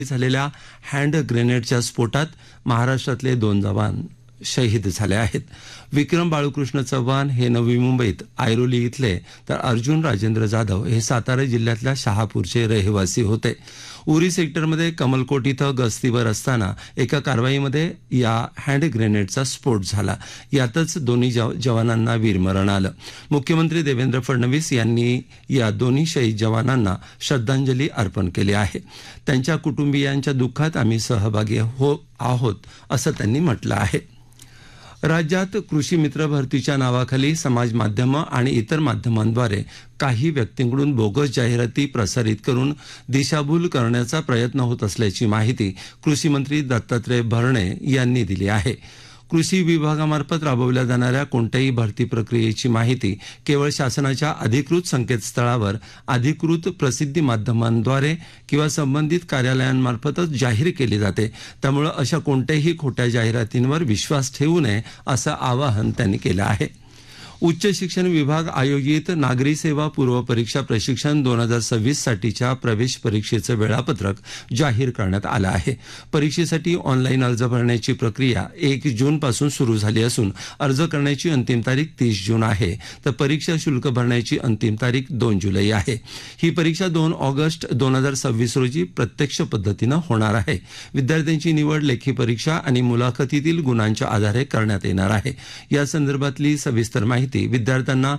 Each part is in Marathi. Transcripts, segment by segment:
झालेल्या हँड ग्रेनेडच्या स्फोटात महाराष्ट्रातले 2 जवान शहीद झाले आहेत. विक्रम बाळकृष्ण चव्हाण हे नवी मुंबईत ऐरोली इथले तर अर्जुन राजेंद्र जाधव हे सातारा जिल्ह्यातल्या शहापूरचे रहिवासी होते. उरी सेक्टरमध्ये कमलकोट इथं गस्तीवर असताना एका कारवाईमध्ये या हँड ग्रेनेडचा स्फोट झाला. यातच दोन्ही जवानांना वीरमरण आलं. मुख्यमंत्री देवेंद्र फडणवीस यांनी या दोन्ही शहीद जवानांना श्रद्धांजली अर्पण केली आहे. त्यांच्या कुटुंबियांच्या दुःखात आम्ही सहभागी आहोत असं त्यांनी म्हटलं आहे. राज्यात कृषी मित्र भरतीच्या नावाखाली समाज माध्यमं आणि इतर माध्यमांद्वारे काही व्यक्तींकडून बोगस जाहिराती प्रसारित करून दिशाभूल करण्याचा प्रयत्न होत असल्याची माहिती कृषी मंत्री दत्तात्रय भरणे यांनी दिली आहे. कृषी विभागामार्फत राबवल्या जाणाऱ्या कोणत्याही भरती प्रक्रियेची माहिती केवळ शासनाच्या अधिकृत संकेतस्थळावर अधिकृत प्रसिद्धी माध्यमांद्वारे किंवा संबंधित कार्यालयांमार्फतच जाहीर केली जाते. त्यामुळे अशा कोणत्याही खोट्या जाहिरातींवर विश्वास ठेवू नये असं आवाहन त्यांनी केलं आहे. उच्च शिक्षण विभाग आयोजित नागरी सेवा पूर्व परीक्षा प्रशिक्षण 2026 साठीच्या प्रवेश परीक्षेचं वेळापत्रक जाहीर करण्यात आलं आहे. परीक्षेसाठी ऑनलाईन अर्ज भरण्याची प्रक्रिया 1 जूनपासून सुरू झाली असून अर्ज करण्याची अंतिम तारीख 30 जून आहे, तर परीक्षा शुल्क भरण्याची अंतिम तारीख 2 जुलै आहे. ही परीक्षा 2 ऑगस्ट 2026 रोजी प्रत्यक्ष पद्धतीनं होणार आहे. विद्यार्थ्यांची निवड लेखी परीक्षा आणि मुलाखतीतील गुणांच्या आधारे करण्यात येणार आहे. या संदर्भातली सविस्तर माहिती विद्यार्थ्यांना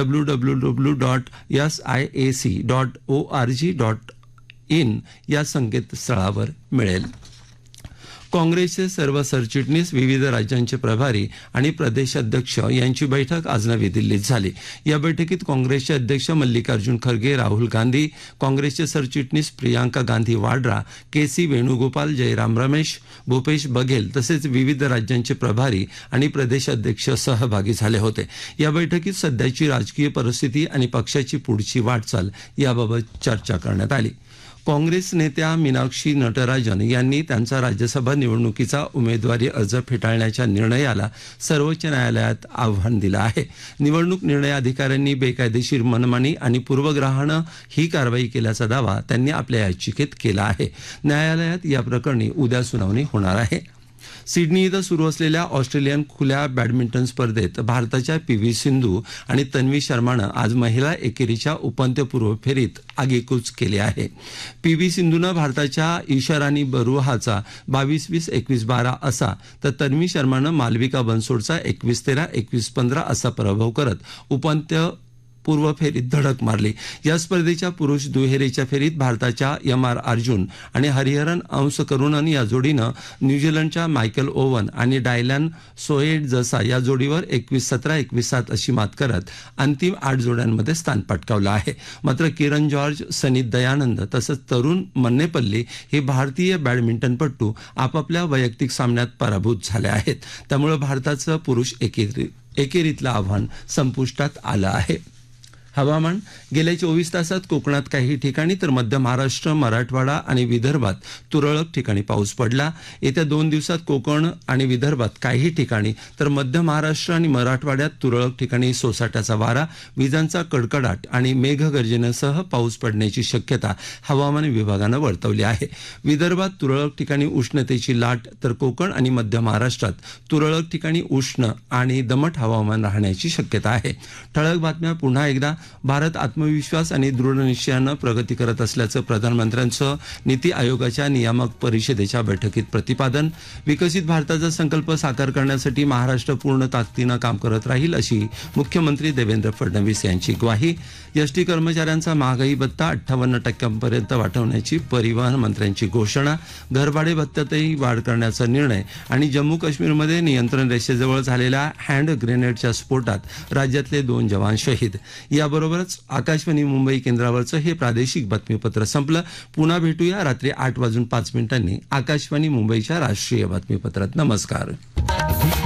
www.siac.org.in या संकेतस्थळावर मिळेल. काँग्रेसचे सर्व सरचिटणीस, विविध राज्यांचे प्रभारी आणि प्रदेशाध्यक्ष यांची बैठक आज नवी दिल्लीत झाली. या बैठकीत काँग्रेसचे अध्यक्ष मल्लिकार्जुन खरगे, राहुल गांधी, काँग्रेसचे सरचिटणीस प्रियांका गांधी वाड्रा, के.सी. वेणुगोपाल, जयराम रमेश, भूपेश बघेल तसेच विविध राज्यांचे प्रभारी आणि प्रदेशाध्यक्ष सहभागी झाले होते. या बैठकीत सध्याची राजकीय परिस्थिती आणि पक्षाची पुढची वाटचाल याबाबत चर्चा करण्यात आली. काँग्रेस नेत्या मीनाक्षी नटराजन यांनी त्यांचा राज्यसभा निवडणुकीचा उमेदवारी अर्ज फेटाळण्याच्या निर्णयाला सर्वोच्च न्यायालयात आव्हान दिलं आहे. निवडणूक निर्णय अधिकाऱ्यांनी बेकायदेशीर मनमानी आणि पूर्वग्रहानं ही कारवाई केल्याचा दावा त्यांनी आपल्या याचिकेत केला आहे. न्यायालयात या प्रकरणी उद्या सुनावणी होणार आहे. सिडनी इथं सुरू असलेल्या ऑस्ट्रेलियन खुल्या बॅडमिंटन स्पर्धेत भारताच्या पी.व्ही. सिंधू आणि तन्वी शर्मानं आज महिला एकेरीच्या उपांत्यपूर्व फेरीत आगेकूच केली आहे. पी.व्ही. सिंधूनं भारताच्या ईशारानी बरुहाचा 22-20, 21-12 असा तर तन्वी शर्मानं मालविका बनसोडचा 21-13, 21-15 असा पराभव करत उपांत्यपूर्व फेरीत धडक मारली. या स्पर्धेच्या पुरुष दुहेरीच्या फेरीत भारताच्या एम.आर. अर्जुन आणि हरिहरन अंशकरुणन या जोडीनं न्यूझीलंडच्या मायकल ओवन आणि डायलन सोएड जसा या जोडीवर 21-17, 21-7 अशी मात करत अंतिम 8 जोड्यांमध्ये स्थान पटकावलं आहे. मात्र किरण जॉर्ज, सनीत दयानंद तसंच तरुण मन्नेपल्ली हे भारतीय बॅडमिंटनपटू आपापल्या वैयक्तिक सामन्यात पराभूत झाले आहेत. त्यामुळे भारताचं पुरुष एकेरीतलं आव्हान संपुष्टात आलं आहे. हवामान. गेल्या 24 तासात कोकणात काही ठिकाणी तर मध्य महाराष्ट्र, मराठवाडा आणि विदर्भात तुरळक ठिकाणी पाऊस पडला. येत्या 2 दिवसात कोकण आणि विदर्भात काही ठिकाणी तर मध्य महाराष्ट्र आणि मराठवाड्यात तुरळक ठिकाणी सोसाट्याचा वारा, विजांचा कडकडाट आणि मेघगर्जनेसह पाऊस पडण्याची शक्यता हवामान विभागानं वर्तवली आहे. विदर्भात तुरळक ठिकाणी उष्णतेची लाट तर कोकण आणि मध्य महाराष्ट्रात तुरळक ठिकाणी उष्ण आणि दमट हवामान राहण्याची शक्यता आहे. ठळक बातम्या पुन्हा एकदा. भारत आत्मविश्वास आणि दृढनिश्चयानं प्रगती करत असल्याचं प्रधानमंत्र्यांचं नीती आयोगाच्या नियामक परिषदेच्या बैठकीत प्रतिपादन. विकसित भारताचा संकल्प साकार करण्यासाठी महाराष्ट्र पूर्ण ताकदीनं काम करत राहील अशी मुख्यमंत्री देवेंद्र फडणवीस यांची ग्वाही. एसटी कर्मचाऱ्यांचा महागाई भत्ता 58% वाढवण्याची परिवहन मंत्र्यांची घोषणा. घरभाडे भत्त्यातही वाढ करण्याचा निर्णय आणि जम्मू काश्मीरमध्ये नियंत्रण रेषेजवळ झालेल्या हँड ग्रेनेडच्या स्फोटात राज्यातले 2 जवान शहीद. याबरोबरच आकाशवाणी मुंबई केंद्रावरचं हे प्रादेशिक बातमीपत्र संपलं. पुन्हा भेटूया रात्री 8:05 आकाशवाणी मुंबईच्या राष्ट्रीय बातमीपत्रात. नमस्कार.